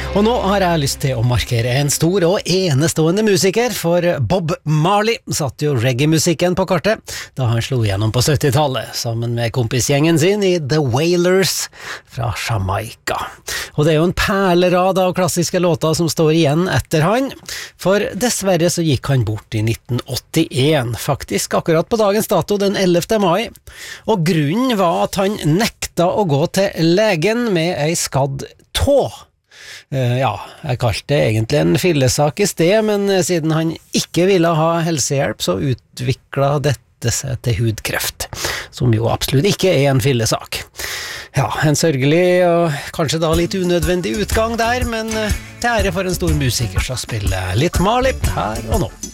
Og nå har jeg lyst til å markere en stor og enestående musiker, for Bob Marley satt jo reggae-musikken på kartet da han slo gjennom på 70-tallet, sammen med kompisgjengen sin i The Wailers fra Jamaica. Og det er jo en perlerad av klassiske låter som står igjen etter han, for dessverre så gikk han bort i 1981, faktisk akkurat på dagens dato, den 11. mai. Og grunnen var at han nekta å gå til legen med ei skadd tå. Ja, jeg kalte det egentlig en fillesak i sted, men siden han ikke ville ha helsehjelp, så utviklet dette seg til hudkreft, som jo absolutt ikke er en fillesak. Ja, en sørgelig og kanskje da litt unødvendig utgang der, men til ære for en stor musiker så spiller jeg litt Marley her og nå.